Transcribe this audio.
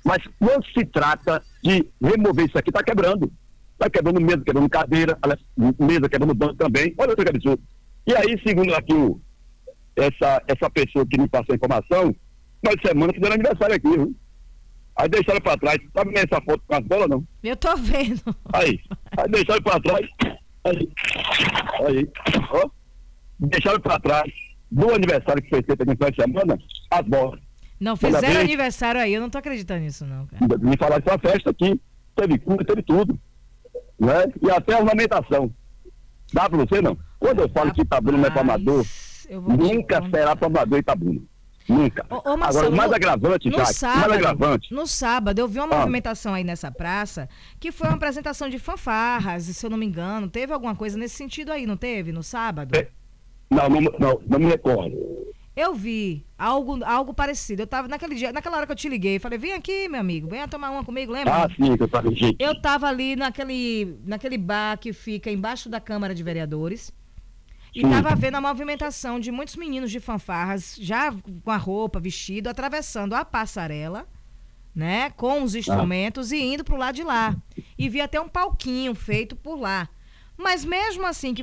Mas quando se trata de remover isso aqui, está quebrando. Está quebrando mesa, quebrando cadeira, mesa quebrando banco também. Olha o que absurdo. E aí, segundo aqui essa pessoa que me passou a informação, nós semana fizeram aniversário aqui, viu? Aí deixaram para trás. Tá vendo essa foto com as bolas, não? Eu tô vendo. Aí deixaram para trás. Aí, ó. Deixaram para trás do aniversário que foi feito aqui na semana, as bolas. Não, fizeram aniversário aí, eu não tô acreditando nisso não, cara. Me falaram que foi uma festa aqui, teve cura, teve tudo, né? E até a ornamentação. Dá pra você, não? Quando eu falo que Itabuna não é pra amador, nunca será pra amador Itabuna. Nunca. Ô, Marcelo, agora, o mais agravante, no sábado, eu vi uma movimentação aí nessa praça, que foi uma apresentação de fanfarras, se eu não me engano. Teve alguma coisa nesse sentido aí, não teve? No sábado? Não me recordo. Eu vi algo parecido. Eu tava naquela hora que eu te liguei, falei, vem aqui, meu amigo, venha tomar uma comigo, lembra? Ah, sim, que eu tava gente. Eu tava ali naquele bar que fica embaixo da Câmara de Vereadores. E tava vendo a movimentação de muitos meninos de fanfarras, já com a roupa, vestido, atravessando a passarela, né? Com os instrumentos e indo pro lado de lá. E vi até um palquinho feito por lá. Mas mesmo assim, que